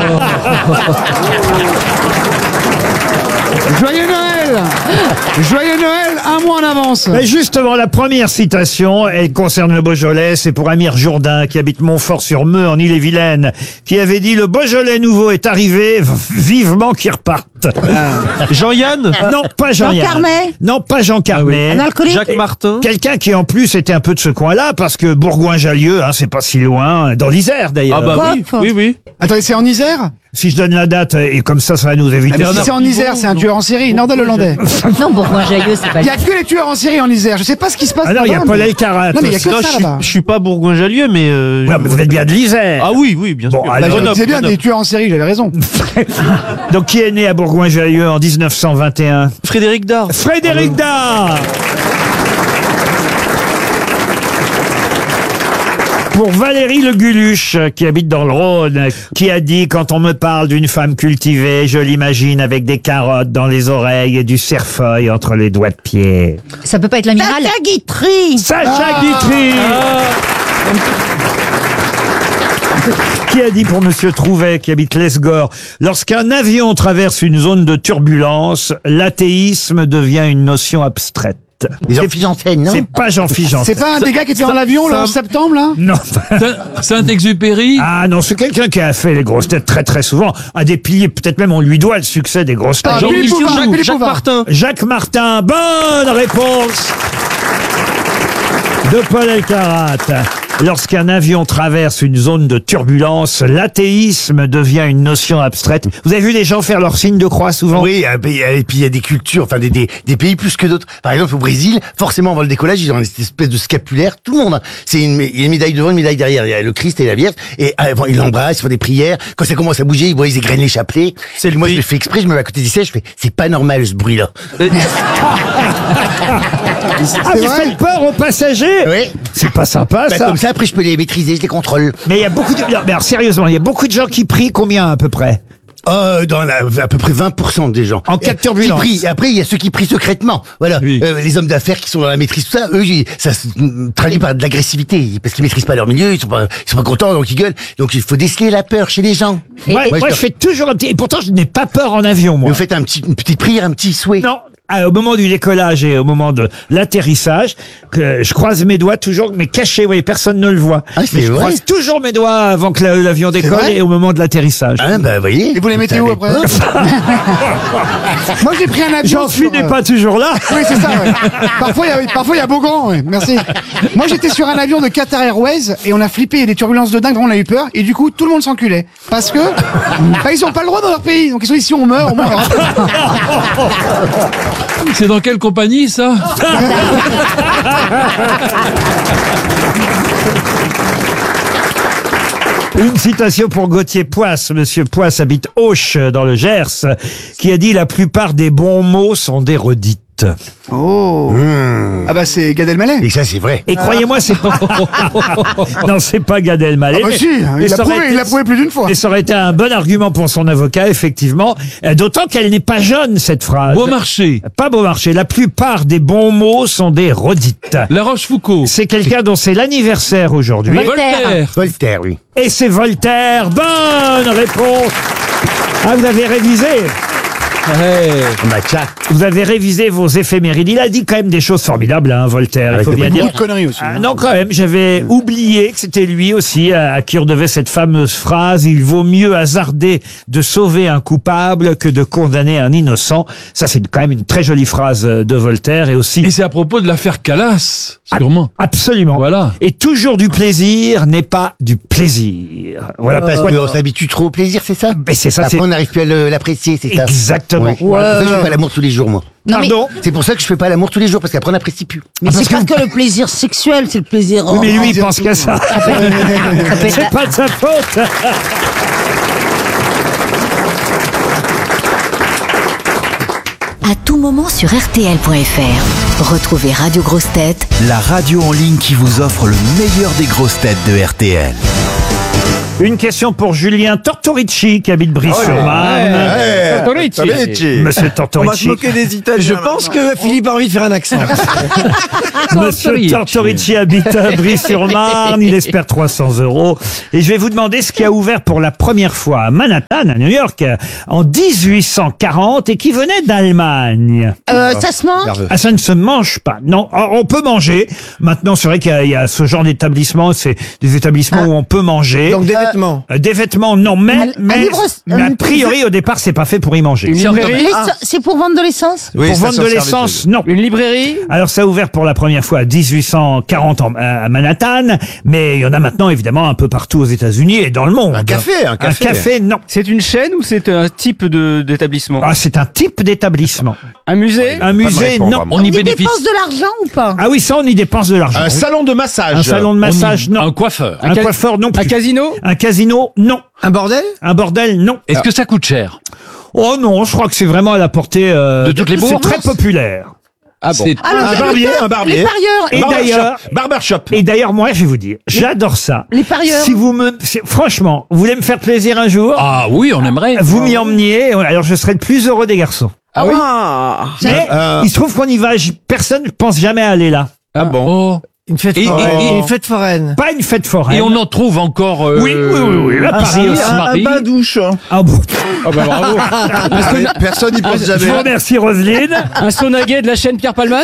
Joyeux Noël! Joyeux Noël, un mois en avance. Mais justement, la première citation, elle concerne le Beaujolais. C'est pour Amir Jourdain, qui habite Montfort-sur-Meux, en Île-et-Vilaine, qui avait dit « Le Beaujolais nouveau est arrivé, vivement qu'il reparte ». Jean-Yann? Non, pas Jean-Yann. Jean Carmet? Non, pas Jean Carmet. Un alcoolique? Jacques Martin? Quelqu'un qui en plus était un peu de ce coin-là, parce que Bourgoin-Jallieu, c'est pas si loin, dans l'Isère d'ailleurs. Ah bah oui, Quoi? oui. Attendez, c'est en Isère? Si je donne la date, et comme ça va nous éviter. Si c'est en Isère, c'est un tueur en série, nord-hollandais. Non, Bourgoin-Jallieu, c'est pas Il y a que les tueurs en série en Isère. Je sais pas ce qui se passe. Ah non, il y a là-bas, Paul mais- Elkarat. Non, mais il y a que Non, ça là-bas. je suis pas Bourgoin-Jallieu, mais... Ouais, mais vous êtes bien de l'Isère. Ah oui, bien Bon, sûr. alors, Bah, c'est bien Grenoble. des tueurs en série, j'avais raison. Donc, qui est né à Bourgoin-Jallieu en 1921? Frédéric Dard. Frédéric Dard. Pour Valérie Le Guluche, qui habite dans le Rhône, qui a dit « Quand on me parle d'une femme cultivée, je l'imagine avec des carottes dans les oreilles et du cerfeuil entre les doigts de pied. Ça peut pas être l'amiral? Sacha Guitry! » Sacha Guitry. Qui a dit pour Monsieur Trouvet, qui habite l'Esgore, « Lorsqu'un avion traverse une zone de turbulence, l'athéisme devient une notion abstraite. » Jean-Philippe Janssen, non? C'est pas Jean-Philippe Janssen. C'est pas un des gars qui était dans l'avion le 11 septembre là? Non. Saint-Exupéry. Ah non, c'est quelqu'un qui a fait les grosses têtes très très souvent. Un des piliers, peut-être même on lui doit le succès des grosses têtes. Ah, Philippe Bouvard, Philippe Jacques Bouvard. Martin. Jacques Martin, bonne réponse de Paul Elkarat. Lorsqu'un avion traverse une zone de turbulence, l'athéisme devient une notion abstraite. Vous avez vu les gens faire leur signe de croix souvent? Oui, et puis il y a des cultures, enfin des pays plus que d'autres. Par exemple, au Brésil, forcément avant le décollage, ils ont cette espèce de scapulaire, tout le monde. Hein. Il y a une médaille devant, une médaille derrière. Il y a le Christ et la Vierge. Et avant, ils l'embrassent, ils font des prières. Quand ça commence à bouger, ils égrènent les chapelets. C'est le Moi, pays. je le fais exprès, je me mets à côté du siège, je fais, c'est pas normal ce bruit-là. Ah, vous vrai faites peur aux passagers? Oui. C'est pas sympa Bah, ça. comme ça, après, je peux les maîtriser, je les contrôle. Mais il y a beaucoup de... Non, mais alors, sérieusement, il y a beaucoup de gens qui prient combien à peu près? À peu près 20% des gens. En cas de turbulence. Qui prient. Et après, il y a ceux qui prient secrètement. Voilà. Oui. Les hommes d'affaires qui sont dans la maîtrise, tout ça, eux, ça se traduit par de l'agressivité. Parce qu'ils maîtrisent pas leur milieu, ils sont pas contents, donc ils gueulent. Donc il faut déceler la peur chez les gens. Moi, je fais toujours un petit... Et pourtant, je n'ai pas peur en avion, moi. Vous faites une petite prière, un petit souhait. Non. Au moment du décollage et au moment de l'atterrissage, que je croise mes doigts toujours, mais cachés, vous voyez, personne ne le voit. Ah, c'est mais je vrai. croise toujours mes doigts avant que l'avion décolle vrai et au moment de l'atterrissage. Hein, bah, vous voyez. Et vous les mettez où après? Moi j'ai pris un avion. J'en finis pas toujours là. Oui, c'est ça, ouais. Parfois, il y a Beaugrand, ouais. Merci. Moi, j'étais sur un avion de Qatar Airways et on a flippé, il y a des turbulences de dingue, on a eu peur, et du coup, tout le monde s'enculait. Parce que, ils ont pas le droit dans leur pays. Donc, ils sont ici, on meurt. C'est dans quelle compagnie, ça? Une citation pour Gauthier Poisse. Monsieur Poisse habite Auch, dans le Gers, qui a dit « La plupart des bons mots sont des redites ». Oh. Ah bah, c'est Gad Elmaleh. Et ça, c'est vrai. Et croyez-moi, c'est pas... Non, c'est pas Gad Elmaleh. Ah bah si, Mais il ça aurait l'a été- prouvé plus d'une fois. Et ça aurait été un bon argument pour son avocat, effectivement. D'autant qu'elle n'est pas jeune, cette phrase. Beaumarchais. Pas Beaumarchais. La plupart des bons mots sont des redites. La Rochefoucauld. C'est quelqu'un dont c'est l'anniversaire aujourd'hui. Voltaire. Voltaire, oui. Et c'est Voltaire. Bonne réponse. Ah, vous avez révisé. Vous avez révisé vos éphémérides. Il a dit quand même des choses formidables, hein, Voltaire. Il faut bien dire. Beaucoup de conneries aussi. Ah, non, quand même, j'avais oublié que c'était lui aussi à qui on devait cette fameuse phrase « Il vaut mieux hasarder de sauver un coupable que de condamner un innocent ». Ça, c'est quand même une très jolie phrase de Voltaire et aussi... Et c'est à propos de l'affaire Calas, sûrement. Absolument. Voilà. Et toujours du plaisir n'est pas du plaisir. Voilà. Parce qu'on s'habitue trop au plaisir, c'est ça? Mais c'est ça, Après, c'est... on n'arrive plus à l'apprécier, c'est ça? Exactement. Ouais. Voilà. C'est pour ça que je fais pas l'amour tous les jours, moi. Non, mais, Pardon. C'est pour ça que je fais pas l'amour tous les jours, parce qu'après on n'apprécie plus. mais c'est pas que le plaisir sexuel, c'est le plaisir. Oui, mais lui, il pense qu'à ça. C'est pas de sa faute. À tout moment sur RTL.fr. Retrouvez Radio Grosses Têtes, La radio en ligne qui vous offre le meilleur des grosses têtes de RTL. Une question pour Julien Tortorici qui habite Brie-sur-Marne. Monsieur On va se Tortorici. moquer des Italiens. Je pense que Philippe a envie de faire un accent. Monsieur Tortorici habite à Brie-sur-Marne, il espère 300 €. Et je vais vous demander ce qui a ouvert pour la première fois à Manhattan, à New York, en 1840 et qui venait d'Allemagne. Ça se mange? Ah, ça ne se mange pas. Non, alors, on peut manger. Maintenant, c'est vrai qu'il y a ce genre d'établissement, c'est des établissements où on peut manger. Donc des vêtements. Des vêtements, non, mais a priori, au départ, c'est pas fait pour y manger. C'est pour vendre de l'essence? Pour vendre de l'essence, non. Une librairie? Alors, ça a ouvert pour la première fois à 1840 à Manhattan, mais il y en a maintenant, évidemment, un peu partout aux États-Unis et dans le monde. Un café. Un café, non. C'est une chaîne ou c'est un type d'établissement? Ah, c'est un type d'établissement. Un musée? Un musée, non. On y dépense de l'argent ou pas? Ah oui, ça, on y dépense de l'argent. Un salon de massage. Un salon de massage, non. Un coiffeur. Un coiffeur, non plus. Un casino? Un casino, non. Un bordel? Un bordel, non. Est-ce que ça coûte cher? Oh non, je crois que c'est vraiment à la portée de toutes les bourses. C'est très populaire. Ah bon? Un barbier. Les parieurs. Et d'ailleurs, Barbershop. et d'ailleurs, moi, je vais vous dire, j'adore ça. Les parieurs. Si vous franchement, vous voulez me faire plaisir un jour, Ah oui, on aimerait. vous m'y emmeniez, alors je serai le plus heureux des garçons. Ah oui? Mais il se trouve qu'on y va, personne ne pense jamais à aller là. Ah bon? Oh. Une fête Et- foraine. et- Une fête foraine. Pas une fête foraine. Et on en trouve encore. Oui, à Paris aussi. Un bain douche. Ah bon. Ah bah bravo. Personne n'y pense Je vous jamais. remercie Roselyne. Un sauna gay de la chaîne Pierre Palmade?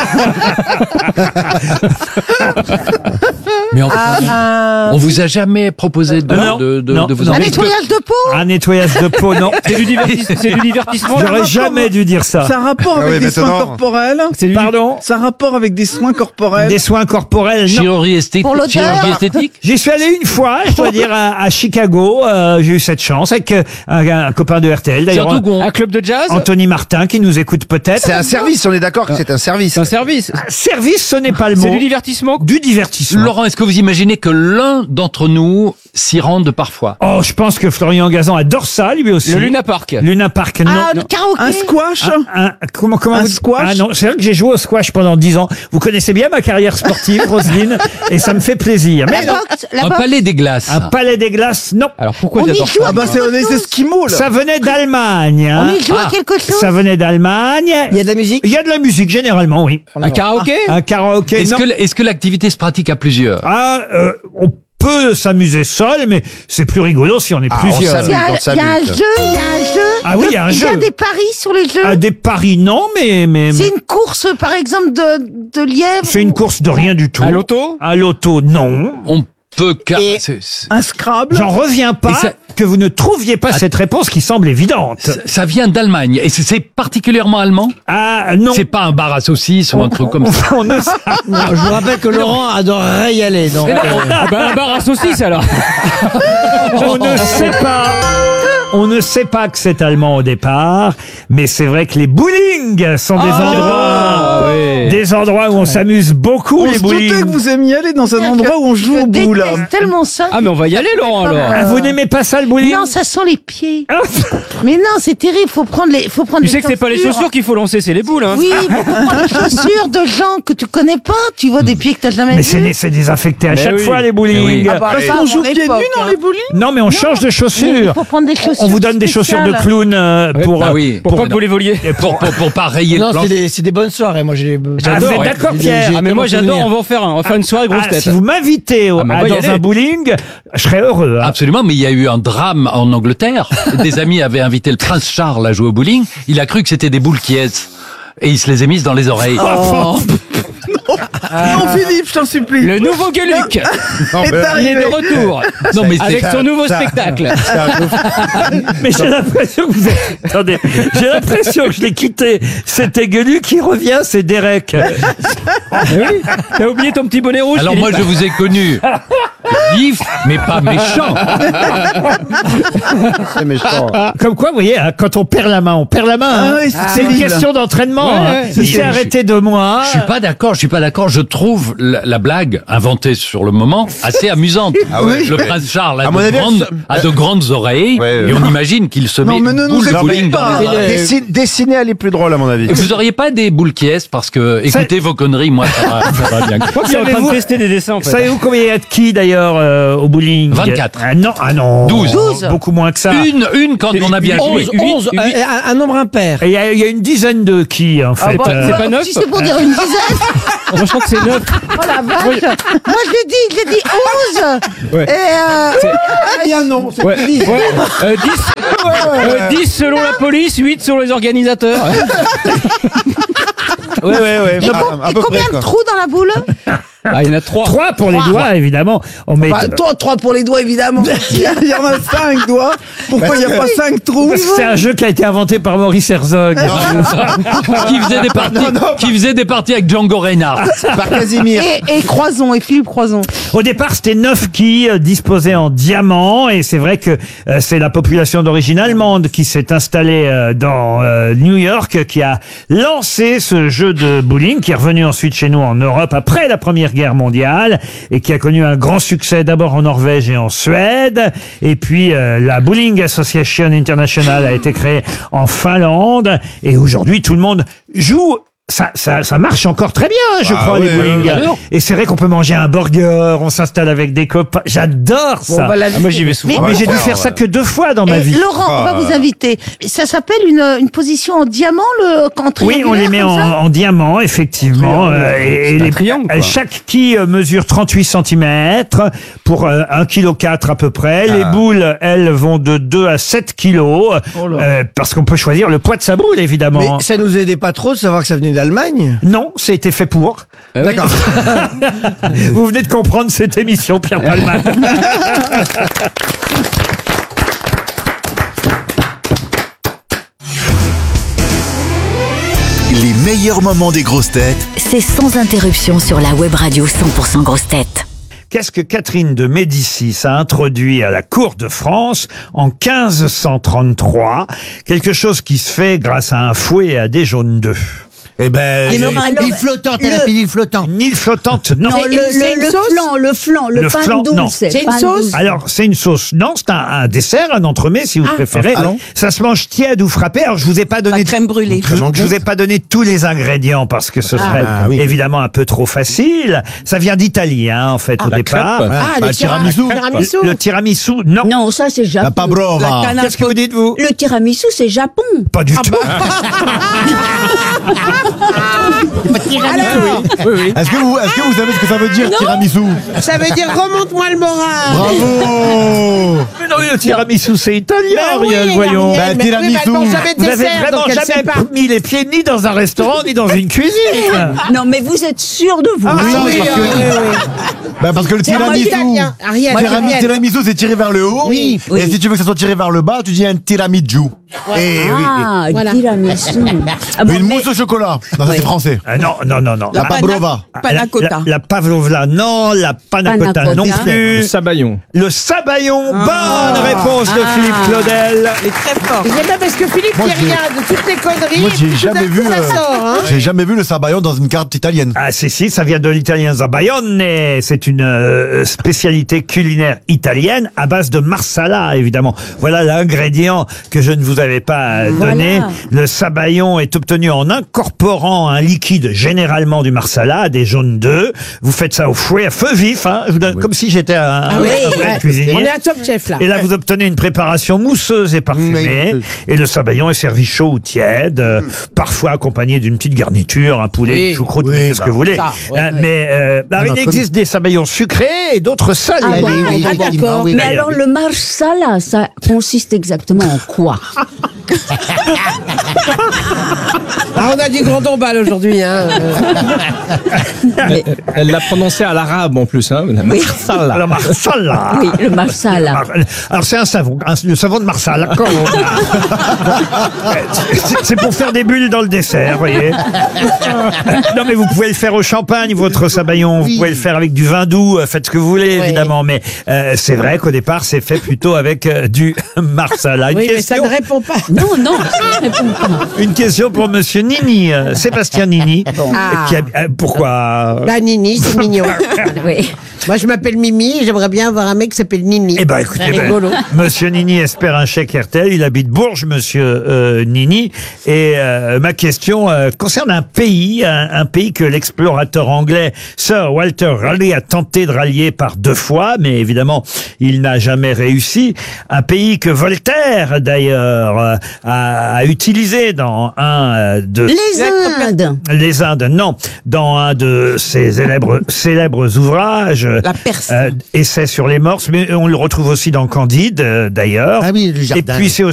Mais on vous a jamais proposé de Non, non, vous non. Un en nettoyage de peau? Un nettoyage de peau, non. C'est du divertissement? J'aurais jamais dû dire ça. Ça a un rapport Ah avec oui, des soins maintenant. corporels. Pardon. Ça a un rapport avec des soins corporels. Des soins corporels, non. Chirurgie esthétique. Pour l'odeur. Chirurgie esthétique. J'y suis allé une fois, je dois dire, à Chicago. J'ai eu cette chance avec un copain de RTL, d'ailleurs. Un club de jazz? Anthony Martin, qui nous écoute peut-être. C'est un service, on est d'accord que c'est un service. C'est un service. Service, ce n'est pas le C'est mot. du divertissement? Du divertissement. Laurent, est-ce que vous imaginez que l'un d'entre nous s'y rende parfois? Oh, je pense que Florian Gazan adore ça, lui aussi. Le Luna Park. Luna Park, non. Ah, le karaoké. Un squash. Comment Un vous... squash. Ah non, c'est vrai que j'ai joué au squash pendant 10 ans. Vous connaissez bien ma carrière sportive, Roselyne, et ça me fait plaisir. Mais La non, boxe. La Un boxe. palais des glaces. un palais des glaces, non. Alors pourquoi On y j'adore joue ça? à Ah bah c'est quelque des chose. esquimaux là. Ça venait d'Allemagne. On Hein. y joue à quelque chose? Ça venait d'Allemagne. Il y a de la musique? Il y a de la musique, généralement, oui. Un karaoké? Un karaoké, non. Est-ce que l'activité se pratique à plusieurs? Ah, on peut s'amuser seul, mais c'est plus rigolo si on est plusieurs. Il y a un jeu, il y a un jeu. Ah oui, il y a un Il y jeu. a des paris sur les jeux. Ah, des paris, non, mais C'est une course, par exemple, de lièvre. c'est une course de rien du tout. Un loto? Un loto, non. On peut Un Scrabble. J'en reviens pas Et ça- que vous ne trouviez pas cette réponse qui semble évidente. ça vient d'Allemagne et c'est particulièrement allemand. Ah, non. C'est pas un bar à saucisses ou un truc comme ça. On ne- Je vous rappelle que Laurent adorerait y aller. Donc, Ah, un bar à saucisses alors. on ne sait pas. On ne sait pas que c'est allemand au départ, mais c'est vrai que les bowling sont des endroits où on s'amuse beaucoup, On les se doutait bowling. que vous aimiez aller dans un endroit où on joue Je au boule. déteste tellement ça. Ah mais on va y aller Laurent alors. Ah, vous n'aimez pas ça, le bowling? Non, ça sent les pieds. Ah, Mais non, c'est terrible. Faut prendre les Tu sais que c'est pas les chaussures qu'il faut lancer, c'est les boules. Hein. Oui, mais faut prendre les chaussures de gens que tu connais pas. Tu vois des pieds que t'as jamais mais vus. c'est désinfecté à Mais chaque oui. fois, les bowling. Mais oui. Ah bah, Parce ça, qu'on à joue mon pieds nus époque, dans hein. les bowling. Non, mais on change de Mais chaussures. il faut prendre des chaussures. On vous donne des chaussures de spéciales. clown pour... Ah oui. Pour pas que vous les voliez. Pour pas rayer Non, le plan. c'est des bonnes soirées. Moi, j'ai. Ah, vous êtes ouais. d'accord, J'ai- Pierre? Ah mais moi j'adore, on va en faire un. On va faire une soirée grosse Ah, tête. si vous m'invitez Ah, mais on va y dans aller. un bowling, je serais heureux. Hein. Absolument, mais il y a eu un drame en Angleterre. Des amis avaient invité le prince Charles à jouer au bowling. Il a cru que c'était des boules qui est. Et il se les est mises dans les oreilles. Non, Philippe, je t'en supplie. Le nouveau Gueluc est il est arrivé. de retour Non, mais avec son nouveau spectacle. Mais j'ai l'impression que vous êtes... Attendez, j'ai l'impression que je l'ai quitté. C'était Guelu qui revient, c'est Derek. Mais oui, t'as oublié ton petit bonnet rouge. Alors moi, je vous ai connu vif, mais pas méchant. C'est méchant. Comme quoi, vous voyez, hein, quand on perd la main, on perd la main. Ah hein. oui, C'est une terrible. question d'entraînement. Ouais, hein. ouais. Il s'est arrêté 2 mois. Je suis pas d'accord. Je trouve la blague inventée sur le moment assez amusante. Le prince Charles À mon avis, a de grandes oreilles Ouais, et on imagine qu'il se met Non, mais ne nous boule de écoutez bowling dans pas. les oreilles. Dessiner, elle est plus drôle, à mon avis. Et vous auriez pas des boules qui est parce que écoutez vos conneries, moi ça va bien. Je crois qu'il est en train Savez-vous- de tester des dessins en fait. Savez-vous combien il y a de qui, d'ailleurs? d'ailleurs au bowling? 24. Non. 12. Beaucoup moins que ça. Une quand on a bien joué. 11, un nombre impair. Et il y a une dizaine de quilles, en fait. C'est pas 9? Si c'est pour dire une dizaine. Moi, je crois que c'est 9. Oh la vache. Moi, je l'ai dit 11. Ouais. Et Il y a un nom. Ouais. 10 selon la police, 8 selon les organisateurs. Ouais. et combien de trous dans la boule? Ah, il y en a 3. 3 pour les doigts, évidemment. On met... Trois pour les doigts, évidemment. Il y en a 5 doigts. Pourquoi il n'y a pas 5 trous? C'est un jeu qui a été inventé par Maurice Herzog. Qui faisait des parties avec Django Reinhardt. Par Casimir. Et Croison, et Philippe Croison. Au départ, c'était 9 quilles disposées en diamant, et c'est vrai que c'est la population d'origine allemande qui s'est installée dans New York, qui a lancé ce jeu de bowling, qui est revenu ensuite chez nous en Europe après la Première Guerre mondiale, et qui a connu un grand succès d'abord en Norvège et en Suède, et puis la Bowling Association International a été créée en Finlande, et aujourd'hui tout le monde joue. Ça marche encore très bien, je crois, les bowling. Et c'est vrai qu'on peut manger un burger, on s'installe avec des copains. J'adore ça. Moi, j'y vais souvent. Mais j'ai dû faire ça que 2 fois dans ma vie. Laurent, on va vous inviter. Ça s'appelle une position en diamant, quand Oui, on les met en diamant, effectivement. Et les triangle, quoi. chaque quille mesure 38 cm pour 1,4 kg à peu près. Les boules, elles, vont de 2 à 7 kg. Parce qu'on peut choisir le poids de sa boule, évidemment. Mais ça nous aidait pas trop de savoir que ça venait d'Allemagne? Non, c'était fait pour. D'accord. Vous venez de comprendre cette émission, Pierre Palmade. Les meilleurs moments des grosses têtes. C'est sans interruption sur la web radio 100% grosses têtes. Qu'est-ce que Catherine de Médicis a introduit à la cour de France en 1533? Quelque chose qui se fait grâce à un fouet et à des jaunes d'œufs. Eh ben, l'île flottante, elle a fait l'île flottante. Une île flottante, non. Le flan, le pain flan, non. douce. C'est une sauce? Alors, c'est une sauce. Non, c'est un dessert, un entremets, si vous préférez. Ça se mange tiède ou frappé. Alors, je vous ai pas donné... crème brûlée. Je vous ai pas donné tous les ingrédients parce que ce serait évidemment un peu trop facile. Ça vient d'Italie, en fait, au départ. Le tiramisu. Le tiramisu, non. Non, ça c'est Japon. La pabrova. Qu'est-ce que vous dites, vous? Le tiramisu, c'est Japon. Pas du tout. Est-ce que vous savez ce que ça veut dire, tiramisu? Ça veut dire remonte-moi le moral. Bravo. Mais non, le tiramisu, c'est italien, Ariel, voyons. Tiramisu. Vous n'avez vraiment jamais mis les pieds ni dans un restaurant, ni dans une cuisine. Non, mais vous êtes sûr de vous. Parce que le tiramisu, c'est tiré vers le haut. Oui. Et si tu veux que ça soit tiré vers le bas, tu dis un tiramisu. Tiramisu. Une mousse au chocolat. Non, ça c'est français. Non. La pabrova. La pavlovla, non. La panna cotta, non plus. Le sabayon. Le sabayon, bonne réponse de Philippe Claudel. Il est très fort. J'aime bien parce que Philippe, Moi, il dit rien de toutes les conneries. Moi, j'ai tout d'un jamais coup, vu, ça sort, hein. j'ai jamais vu le sabayon dans une carte italienne. Ah si, ça vient de l'italien zabaglione. C'est une spécialité culinaire italienne à base de marsala, évidemment. Voilà l'ingrédient que je ne vous avais pas donné. Le sabayon est obtenu en incorporant un liquide, généralement du marsala, des jaunes d'œufs. Vous faites ça au fouet, à feu vif, je vous donne, comme si j'étais un vrai cuisinier. On est un top chef, là. Et là, vous obtenez une préparation mousseuse et parfumée. Et le sabayon est servi chaud ou tiède, parfois accompagné d'une petite garniture, un poulet, choucroute, ce que vous voulez. Mais il existe des sabayons sucrés et d'autres salés. D'accord. Mais alors, le marsala, ça consiste exactement en quoi? On a du grand tombal aujourd'hui, hein. Elle l'a prononcé à l'arabe en plus, hein. La marsala. Le marsala. Oui, le marsala. Alors c'est un savon, le savon de marsala. C'est pour faire des bulles dans le dessert, vous voyez. Non mais vous pouvez le faire au champagne, votre sabayon. Vous pouvez le faire avec du vin doux, faites ce que vous voulez, évidemment. Mais c'est vrai qu'au départ, c'est fait plutôt avec du marsala. Mais ça ne répond pas. Non, ça ne répond pas. Une question pour Monsieur Nini, Sébastien Nini. Pourquoi? Nini, c'est mignon. Oui. Moi, je m'appelle Mimi et j'aimerais bien avoir un mec qui s'appelle Nini. Eh ben, écoutez, C'est rigolo. Monsieur Nini espère un chèque RTL. Il habite Bourges, monsieur Nini. Et ma question concerne un pays que l'explorateur anglais Sir Walter Raleigh a tenté de rallier par 2 fois, mais évidemment, il n'a jamais réussi. Un pays que Voltaire, d'ailleurs, a utilisé dans un de... Les Indes, non. Dans un de ses célèbres ouvrages. La Perse. Essai sur les morses, mais on le retrouve aussi dans Candide, d'ailleurs. Ah oui, le jardin. Et puis c'est